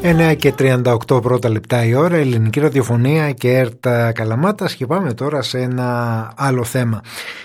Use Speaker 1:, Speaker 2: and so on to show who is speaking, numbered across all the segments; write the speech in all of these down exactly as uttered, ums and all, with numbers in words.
Speaker 1: εννιά και τριάντα οκτώ πρώτα λεπτά η ώρα, ελληνική ραδιοφωνία και ΕΡΤ Καλαμάτας, και πάμε τώρα σε ένα άλλο θέμα.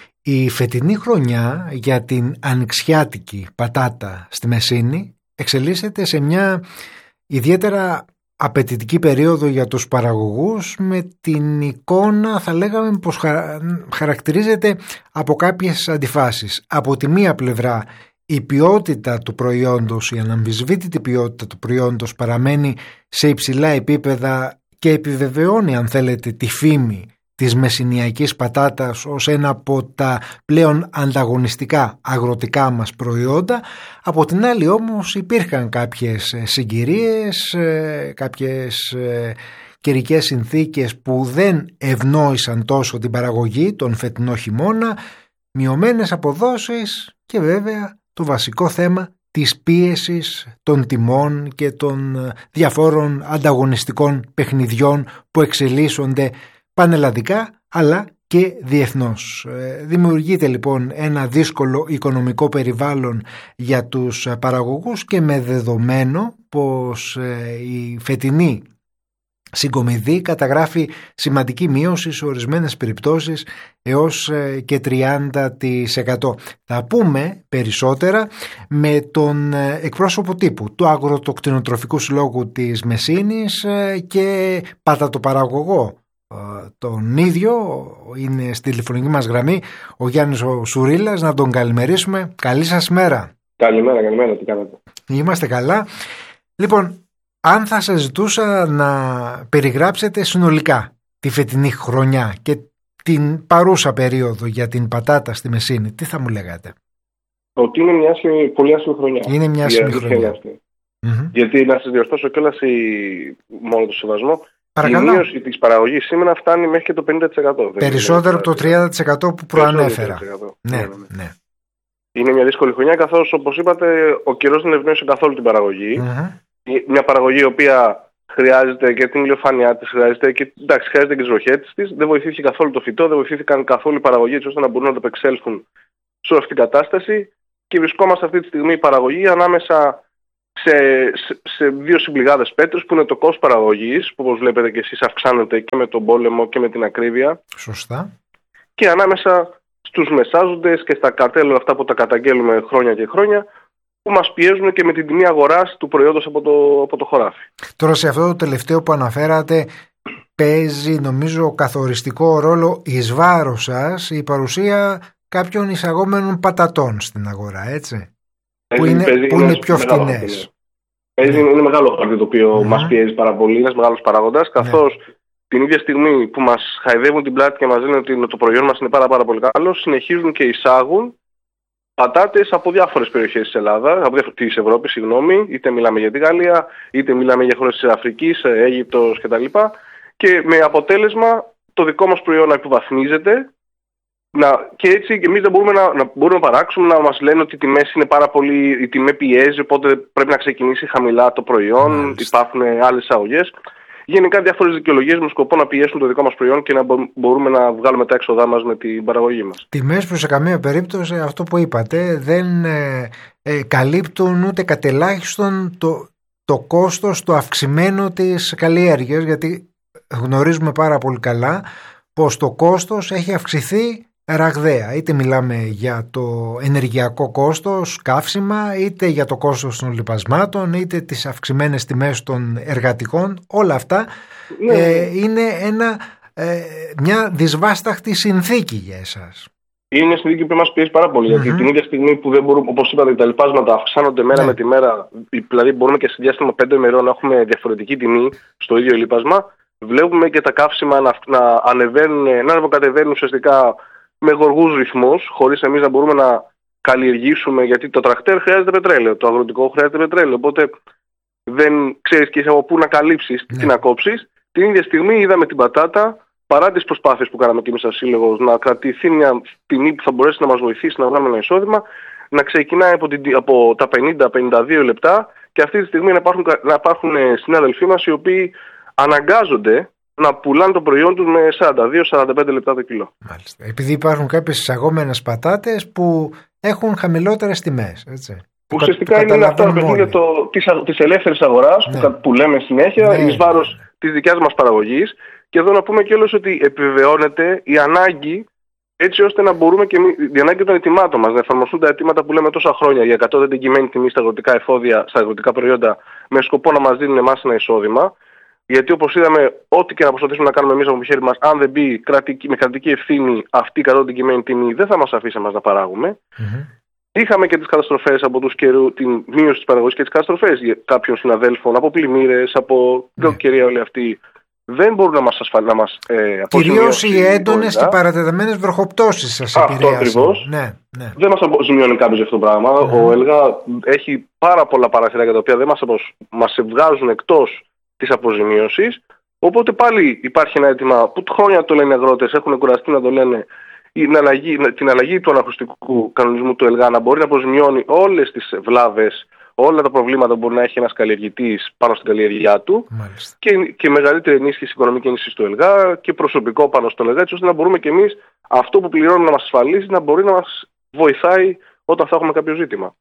Speaker 1: Η φετινή χρονιά για την ανοιξιάτικη πατάτα στη Μεσίνη εξελίσσεται σε μια ιδιαίτερα απαιτητική περίοδο για τους παραγωγούς, με την εικόνα, θα λέγαμε, πως χαρακτηρίζεται από κάποιες αντιφάσεις. Από τη μία πλευρά η ποιότητα του προϊόντος, η αναμφισβήτητη ποιότητα του προϊόντος παραμένει σε υψηλά επίπεδα και επιβεβαιώνει, αν θέλετε, τη φήμη της μεσσηνιακής πατάτας ως ένα από τα πλέον ανταγωνιστικά αγροτικά μας προϊόντα. Από την άλλη όμως υπήρχαν κάποιες συγκυρίες, κάποιες καιρικές συνθήκες που δεν ευνόησαν τόσο την παραγωγή τον φετινό χειμώνα, μειωμένες αποδόσεις και βέβαια το βασικό θέμα της πίεσης των τιμών και των διαφόρων ανταγωνιστικών παιχνιδιών που εξελίσσονται πανελλαδικά αλλά και διεθνώς. Δημιουργείται λοιπόν ένα δύσκολο οικονομικό περιβάλλον για τους παραγωγούς, και με δεδομένο πως η φετινή συγκομιδή καταγράφει σημαντική μείωση σε ορισμένες περιπτώσεις έως και τριάντα τοις εκατό. Θα πούμε περισσότερα με τον εκπρόσωπο τύπου του Αγροτοκτηνοτροφικού Συλλόγου της Μεσίνης και πατατοπαραγωγό τον ίδιο. Είναι στη τηλεφωνική μας γραμμή ο Γιάννης ο Σουρίλας. Να τον καλημερίσουμε. Καλή σας μέρα.
Speaker 2: Καλημέρα, καλημέρα. Τι κάνετε?
Speaker 1: Είμαστε καλά. Λοιπόν, αν θα σας ζητούσα να περιγράψετε συνολικά τη φετινή χρονιά και την παρούσα περίοδο για την πατάτα στη Μεσίνη, τι θα μου λέγατε?
Speaker 2: Ότι είναι μια πολύ άσχημη χρονιά.
Speaker 1: Είναι μια άσχημη χρονιά.
Speaker 2: Mm-hmm. Γιατί να σας διορθώσω κιόλας μόνο το σεβασμό.
Speaker 1: Παρακαλώ.
Speaker 2: Η μείωση της παραγωγής σήμερα φτάνει μέχρι και το πενήντα τοις εκατό.
Speaker 1: Περισσότερο από το τριάντα τοις εκατό που προανέφερα.
Speaker 2: Ναι, ναι, ναι. ναι. Είναι μια δύσκολη χρονιά, καθώς, όπως είπατε, ο καιρός δεν ευνοήσει καθόλου την παραγωγή. Mm-hmm. Μια παραγωγή η οποία χρειάζεται και την ηλιοφάνειά της, χρειάζεται και, εντάξει, χρειάζεται και τις βροχές της. Δεν βοηθήθηκε καθόλου το φυτό, δεν βοηθήθηκαν καθόλου οι παραγωγοί ώστε να μπορούν να το επεξέλθουν σε αυτή την κατάσταση. Και βρισκόμαστε αυτή τη στιγμή η παραγωγή ανάμεσα σε, σε, σε δύο συμπληγάδες πέτρους, που είναι το κόστος παραγωγής, που όπως βλέπετε και εσείς αυξάνεται και με τον πόλεμο και με την ακρίβεια.
Speaker 1: Σωστά.
Speaker 2: Και ανάμεσα στους μεσάζοντες και στα καρτέλ, αυτά που τα καταγγέλουμε χρόνια και χρόνια, που μας πιέζουν και με την τιμή αγοράς του προϊόντος από το, από το χωράφι.
Speaker 1: Τώρα, σε αυτό το τελευταίο που αναφέρατε, παίζει νομίζω καθοριστικό ρόλο εις βάρος σας η παρουσία κάποιων εισαγόμενων πατατών στην αγορά, έτσι, παίζει, που είναι,
Speaker 2: παίζει,
Speaker 1: που
Speaker 2: είναι,
Speaker 1: είναι πιο φτηνές.
Speaker 2: Παίζει, ναι. Είναι μεγάλο χαρτί το οποίο mm-hmm. μας πιέζει πάρα πολύ, είναι ένας μεγάλος παράγοντας, καθώς ναι. την ίδια στιγμή που μας χαϊδεύουν την πλάτη και μας λένε ότι το προϊόν μας είναι πάρα, πάρα πολύ καλό, συνεχίζουν και εισάγουν πατάτες από διάφορες περιοχές της Ελλάδας, από της Ευρώπης, συγγνώμη, είτε μιλάμε για τη Γαλλία, είτε μιλάμε για χώρες της Αφρικής, Αίγυπτος κτλ. Και με αποτέλεσμα το δικό μας προϊόν να υποβαθμίζεται, να, και έτσι εμείς δεν μπορούμε να, να μπορούμε να παράξουμε, να μας λένε ότι οι τιμές είναι πάρα πολύ, η τιμή πιέζει, οπότε πρέπει να ξεκινήσει χαμηλά το προϊόν, Μάλιστα. υπάρχουν άλλες εισαγωγές. Γενικά διάφορες δικαιολογίες με σκοπό να πιέσουν το δικό μας προϊόν και να μπορούμε να βγάλουμε τα έξοδά μας με την παραγωγή μας.
Speaker 1: Τιμές που σε καμία περίπτωση, αυτό που είπατε, δεν ε, ε, καλύπτουν ούτε κατελάχιστον το, το κόστος, το αυξημένο της καλλιέργειας, γιατί γνωρίζουμε πάρα πολύ καλά πως το κόστος έχει αυξηθεί ραγδαία. Είτε μιλάμε για το ενεργειακό κόστος, καύσιμα, είτε για το κόστος των λιπασμάτων, είτε τις αυξημένες τιμές των εργατικών. Όλα αυτά ναι. ε, είναι ένα, ε, μια δυσβάσταχτη συνθήκη για εσάς.
Speaker 2: Είναι μια συνθήκη που μας πιέζει πάρα πολύ, mm-hmm. γιατί την ίδια στιγμή που δεν μπορούμε, όπως είπατε, τα λιπάσματα αυξάνονται μέρα ναι. με τη μέρα, δηλαδή μπορούμε και σε διάστημα πέντε ημερών να έχουμε διαφορετική τιμή στο ίδιο λίπασμα, βλέπουμε και τα καύσιμα να, να ανεβαίνουν, να ανεβοκατεβαίνουν ουσιαστικά με γοργούς ρυθμούς, χωρίς εμείς να μπορούμε να καλλιεργήσουμε, γιατί το τρακτέρ χρειάζεται πετρέλαιο, το αγροτικό χρειάζεται πετρέλαιο, οπότε δεν ξέρεις και από πού να καλύψεις, ναι. τι να κόψεις. Την ίδια στιγμή είδαμε την πατάτα, παρά τις προσπάθειες που κάναμε και εμείς σαν σύλλογος, να κρατηθεί μια τιμή που θα μπορέσει να μας βοηθήσει να βγάλουμε ένα εισόδημα, να ξεκινάει από, την, από τα πενήντα με πενήντα δύο λεπτά, και αυτή τη στιγμή να υπάρχουν, να υπάρχουν συνάδελφοί μας οι οποίοι αναγκάζονται να πουλάνε το προϊόν τους με σαράντα δύο με σαράντα πέντε λεπτά το κιλό.
Speaker 1: Μάλιστα. Επειδή υπάρχουν κάποιες εισαγόμενες πατάτες που έχουν χαμηλότερες τιμές, έτσι.
Speaker 2: Ουσιαστικά είναι αυτό το παιχνίδι τη ελεύθερη αγορά ναι. που, που λέμε συνέχεια, ναι. εις βάρος της δικιάς μας παραγωγής. Και εδώ να πούμε κιόλας ότι επιβεβαιώνεται η ανάγκη, έτσι ώστε να μπορούμε και η ανάγκη των ετοιμάτων μας, να εφαρμοστούν τα αιτήματα που λέμε τόσα χρόνια για εκατό εγγυημένη τιμή στα αγροτικά εφόδια, στα αγροτικά προϊόντα, με σκοπό να μας δίνουν εμάς ένα εισόδημα. Γιατί όπως είδαμε, ό,τι και να προσπαθήσουμε να κάνουμε εμείς από το χέρι μας, αν δεν μπει κρατική, με κρατική ευθύνη αυτή η εκατό εγγυημένη τιμή, δεν θα μας αφήσει εμάς να παράγουμε. Mm-hmm. Είχαμε και τις καταστροφές από τους καιρού, την μείωση της παραγωγής και τις καταστροφές κάποιων συναδέλφων, από πλημμύρες, από κακοκαιρία όλοι αυτοί. Δεν μπορούν να μας ασφαλίσουν. Μας, ε,
Speaker 1: κυρίως οι έντονες και παρατεταμένες βροχοπτώσεις σας επηρέασαν. Αυτό ακριβώς.
Speaker 2: Ναι, ναι. Δεν μας αποζημιώνει κάποιος αυτό το πράγμα. Mm. Ο ΕΛΓΑ έχει πάρα πολλά παραθυράκια τα οποία δεν μας, αποσ... μας βγάζουν εκτός της αποζημίωσης. Οπότε πάλι υπάρχει ένα αίτημα που χρόνια το λένε οι αγρότες, έχουν κουραστεί να το λένε, την αλλαγή, την αλλαγή του αναχρηστικού κανονισμού του ΕΛΓΑ να μπορεί να αποζημιώνει όλες τις βλάβες, όλα τα προβλήματα που μπορεί να έχει ένας καλλιεργητής πάνω στην καλλιεργειά του και, και μεγαλύτερη ενίσχυση, οικονομική ενίσχυση του ΕΛΓΑ και προσωπικό πάνω στον ΕΛΓΑ, έτσι ώστε να μπορούμε και εμείς αυτό που πληρώνουμε να μας ασφαλίσει να μπορεί να μας βοηθάει όταν θα έχουμε κάποιο ζήτημα.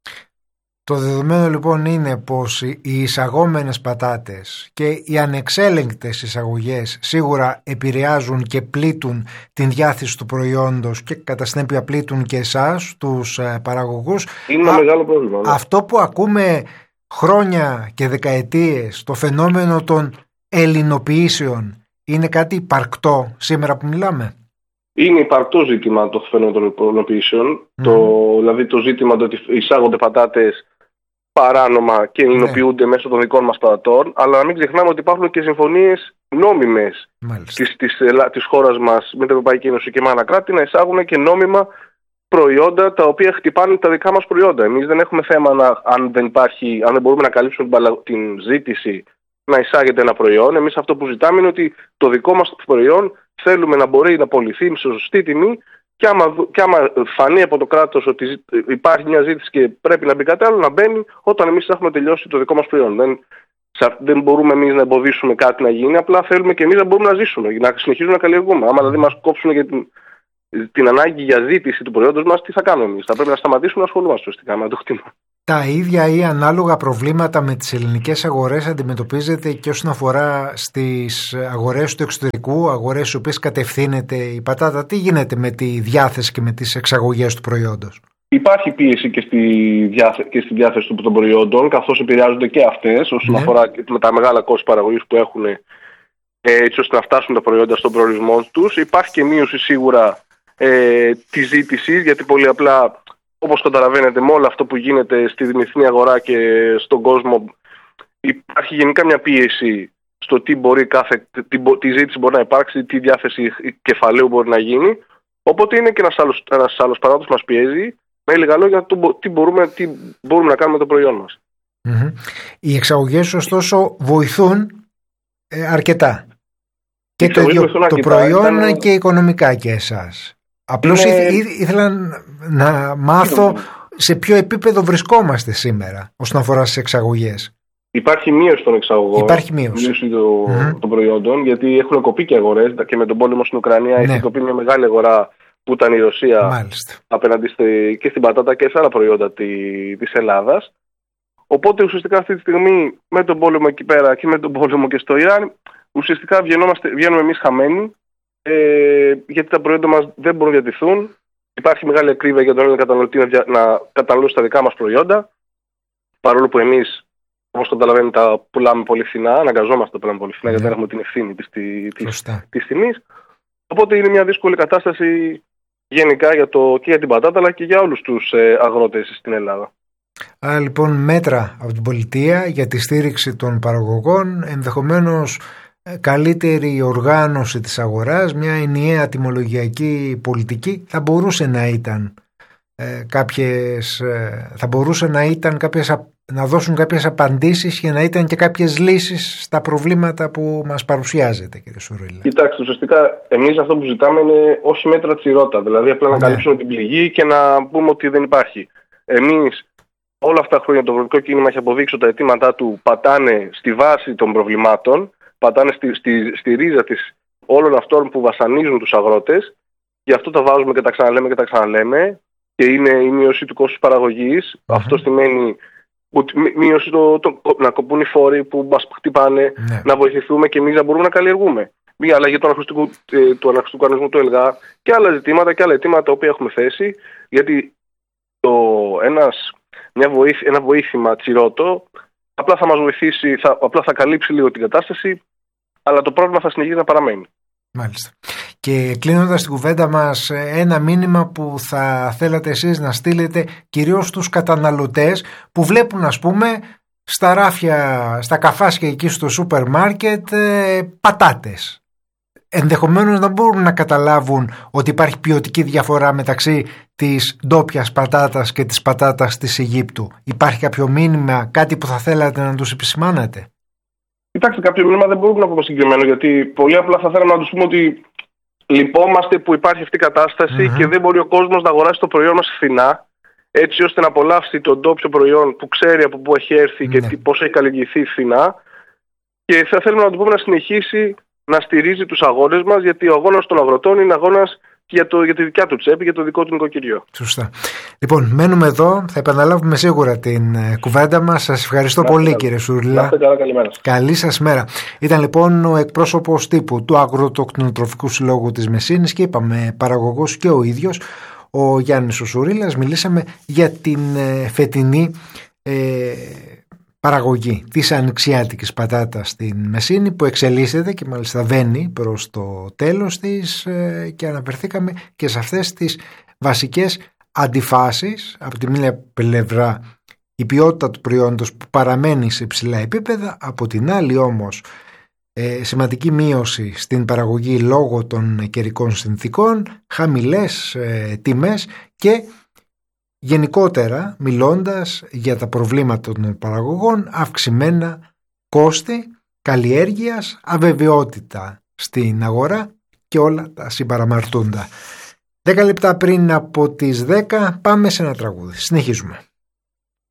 Speaker 1: Το δεδομένο λοιπόν είναι πως οι εισαγόμενες πατάτες και οι ανεξέλεγκτες εισαγωγές σίγουρα επηρεάζουν και πλήττουν την διάθεση του προϊόντος και κατά συνέπεια πλήττουν και εσάς, τους παραγωγούς.
Speaker 2: Είναι ένα Α, μεγάλο πρόβλημα. Ναι.
Speaker 1: Αυτό που ακούμε χρόνια και δεκαετίες, το φαινόμενο των ελληνοποιήσεων, είναι κάτι υπαρκτό σήμερα που μιλάμε?
Speaker 2: Είναι υπαρκτό ζήτημα το φαινόμενο των ελληνοποιήσεων, mm. το, δηλαδή το ζήτημα το ότι εισάγονται πατάτες παράνομα και ελληνοποιούνται yeah. μέσω των δικών μας πατατών, αλλά να μην ξεχνάμε ότι υπάρχουν και συμφωνίες νόμιμες της, της, της χώρας μας με την Ευρωπαϊκή Ένωση και με άλλα κράτη να εισάγουν και νόμιμα προϊόντα τα οποία χτυπάνε τα δικά μας προϊόντα. Εμείς δεν έχουμε θέμα να, αν, δεν υπάρχει, αν δεν μπορούμε να καλύψουμε την ζήτηση να εισάγεται ένα προϊόν. Εμείς αυτό που ζητάμε είναι ότι το δικό μας προϊόν θέλουμε να μπορεί να πωληθεί σε σωστή τιμή. Και άμα, και άμα φανεί από το κράτος ότι υπάρχει μια ζήτηση και πρέπει να μπει κάτι άλλο, να μπαίνει όταν εμείς έχουμε τελειώσει το δικό μας προϊόν. Δεν, δεν μπορούμε εμείς να εμποδίσουμε κάτι να γίνει, απλά θέλουμε και εμείς να μπορούμε να ζήσουμε, να συνεχίζουμε να καλλιεργούμε. Άμα δηλαδή μας κόψουν για την, την ανάγκη για ζήτηση του προϊόντος μας, τι θα κάνουμε εμείς? Θα πρέπει να σταματήσουμε να ασχολούμαστε ουσιαστικά με το χτήμα.
Speaker 1: Τα ίδια ή ανάλογα προβλήματα με τις ελληνικές αγορές αντιμετωπίζεται και όσον αφορά στις αγορές του εξωτερικού, αγορές στις οποίες κατευθύνεται η πατάτα? Τι γίνεται με τη διάθεση και με τις εξαγωγές του προϊόντος?
Speaker 2: Υπάρχει πίεση και στη, διάθε, και στη διάθεση των προϊόντων, καθώς επηρεάζονται και αυτές όσον ναι. αφορά με τα μεγάλα κόστη παραγωγής που έχουν, έτσι ώστε να φτάσουν τα προϊόντα στον προορισμό τους. Υπάρχει και μείωση σίγουρα ε, της ζήτησης, γιατί πολύ απλά, όπως καταλαβαίνετε, με όλο αυτό που γίνεται στη διεθνή αγορά και στον κόσμο, υπάρχει γενικά μια πίεση στο τι, μπορεί κάθε, τι, τι ζήτηση μπορεί να υπάρξει, τι διάθεση κεφαλαίου μπορεί να γίνει. Οπότε είναι και ένας άλλος, ένας άλλος παράγοντας που μας πιέζει, με λίγα λόγια, το, τι, μπορούμε, τι μπορούμε να κάνουμε με το προϊόν μας.
Speaker 1: Mm-hmm. Οι εξαγωγές, ωστόσο, βοηθούν ε, αρκετά. Και το, το αρκετά, προϊόν ήταν... και οικονομικά και εσάς. Απλώς είναι... ήθελα να μάθω σε ποιο επίπεδο βρισκόμαστε σήμερα όσον αφορά στις εξαγωγές.
Speaker 2: Υπάρχει μείωση των εξαγωγών.
Speaker 1: Υπάρχει μείωση,
Speaker 2: μείωση το, mm-hmm. των προϊόντων, γιατί έχουν κοπεί και αγορές και με τον πόλεμο στην Ουκρανία ναι. έχει κοπεί μια μεγάλη αγορά που ήταν η Ρωσία. Μάλιστα. Απέναντι στη, και στην πατάτα και σε άλλα προϊόντα τη, της Ελλάδας. Οπότε ουσιαστικά αυτή τη στιγμή με τον πόλεμο εκεί πέρα και με τον πόλεμο και στο Ιράν, ουσιαστικά βγαίνουμε εμείς χαμένοι. Ε, γιατί τα προϊόντα μας δεν μπορούν να διατηθούν. Υπάρχει μεγάλη ακρίβεια για τον Έλληνα καταναλωτή να, δια, να καταναλώσει τα δικά μας προϊόντα. Παρόλο που εμείς, όπως καταλαβαίνετε, τα πουλάμε πολύ φθηνά, αναγκαζόμαστε να πουλάμε πολύ φθηνά, yeah. γιατί δεν έχουμε την ευθύνη της, της, της τιμής. Οπότε είναι μια δύσκολη κατάσταση γενικά για το, και για την πατάτα, αλλά και για όλους τους ε, αγρότες στην Ελλάδα.
Speaker 1: Άρα λοιπόν μέτρα από την πολιτεία για τη στήριξη των παραγωγών, ενδεχομένως καλύτερη οργάνωση της αγοράς, μια ενιαία τιμολογιακή πολιτική θα μπορούσε να ήταν ε, κάποιες, ε, θα μπορούσε να ήταν κάποιες, να δώσουν κάποιες απαντήσεις και να ήταν και κάποιες λύσεις στα προβλήματα που μας παρουσιάζεται, κύριε Σουρίλα.
Speaker 2: Κοιτάξτε, ουσιαστικά εμείς αυτό που ζητάμε είναι όχι μέτρα τσιρότα, δηλαδή απλά να ναι. καλύψουμε την πληγή και να πούμε ότι δεν υπάρχει. Εμείς όλα αυτά τα χρόνια το αγροτικό κίνημα έχει αποδείξει ότι τα αιτήματά του πατάνε στη βάση των προβλημάτων, πατάνε στη, στη, στη ρίζα της όλων αυτών που βασανίζουν τους αγρότες. Γι' αυτό τα βάζουμε και τα ξαναλέμε και τα ξαναλέμε. και είναι η μείωση του κόστους παραγωγής. Mm-hmm. Αυτό σημαίνει ότι μείωση το, το, να κοπούν οι φόροι που μας χτυπάνε, mm-hmm. να βοηθηθούμε και εμείς να μπορούμε να καλλιεργούμε. Μια αλλαγή του αναχρηστικού, του αναχρηστικού κανονισμού του ΕΛΓΑ και άλλα ζητήματα και άλλα αιτήματα τα οποία έχουμε θέσει, γιατί το, ένας, μια βοήθη, ένα βοήθημα τσιρότο απλά θα μας βοηθήσει, θα, απλά θα καλύψει λίγο την κατάσταση, αλλά το πρόβλημα θα συνεχίσει να παραμένει.
Speaker 1: Μάλιστα. Και κλείνοντας την κουβέντα μας, ένα μήνυμα που θα θέλατε εσείς να στείλετε κυρίως στους καταναλωτές που βλέπουν, ας πούμε, στα ράφια, στα καφάσια εκεί στο σούπερ μάρκετ πατάτες. Ενδεχομένως να μπορούν να καταλάβουν ότι υπάρχει ποιοτική διαφορά μεταξύ της ντόπιας πατάτας και της πατάτας της Αιγύπτου. Υπάρχει κάποιο μήνυμα, κάτι που θα θέλατε να τους επισημάνατε?
Speaker 2: Κοιτάξτε, κάποιο μήνυμα δεν μπορούμε να πούμε συγκεκριμένο, γιατί πολύ απλά θα θέλαμε να τους πούμε ότι λυπόμαστε που υπάρχει αυτή η κατάσταση mm-hmm. και δεν μπορεί ο κόσμος να αγοράσει το προϊόν μας φθηνά, έτσι ώστε να απολαύσει το ντόπιο προϊόν που ξέρει από πού έχει έρθει mm-hmm. και πώς έχει καλλιεργηθεί φθηνά. Και θα θέλουμε να του πούμε να συνεχίσει να στηρίζει τους αγώνες μας, γιατί ο αγώνας των αγροτών είναι αγώνας για, το, για τη δικιά του τσέπη, για το δικό του νοικοκυριό.
Speaker 1: Σωστά. Λοιπόν, μένουμε εδώ. Θα επαναλάβουμε σίγουρα την ε, κουβέντα μας. Σας ευχαριστώ να, πολύ, καλά. Κύριε Σουρίλα.
Speaker 2: Καλά, καλημέρα.
Speaker 1: Καλή σας μέρα. Ήταν λοιπόν ο εκπρόσωπος τύπου του Αγροτοκτηνοτροφικού Συλλόγου της Μεσίνης και είπαμε παραγωγός και ο ίδιος, ο Γιάννης ο Σουρίλας. Μιλήσαμε για την ε, φετινή ε, παραγωγή της ανοιξιάτικης πατάτας στην Μεσίνη που εξελίσσεται και μάλιστα βαίνει προς το τέλος της και αναφερθήκαμε και σε αυτές τις βασικές αντιφάσεις. Από τη μία πλευρά η ποιότητα του προϊόντος που παραμένει σε υψηλά επίπεδα, από την άλλη όμως ε, σημαντική μείωση στην παραγωγή λόγω των καιρικών συνθήκων, χαμηλές ε, τιμές και γενικότερα μιλώντας για τα προβλήματα των παραγωγών, αυξημένα κόστη καλλιέργειας, αβεβαιότητα στην αγορά και όλα τα συμπαραμαρτούντα. Δέκα λεπτά πριν από τις δέκα πάμε σε ένα τραγούδι. Συνεχίζουμε.